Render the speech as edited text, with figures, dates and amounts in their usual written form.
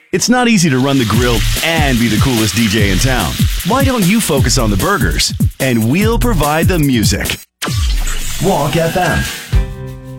It's not easy to run the grill and be the coolest DJ in town. Why don't you focus on the burgers? And we'll provide the music. Walk FM.